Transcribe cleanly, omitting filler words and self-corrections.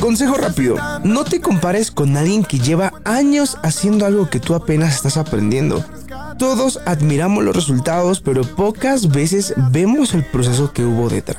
Consejo rápido, no te compares con alguien que lleva años haciendo algo que tú apenas estás aprendiendo. Todos admiramos los resultados, pero pocas veces vemos el proceso que hubo detrás.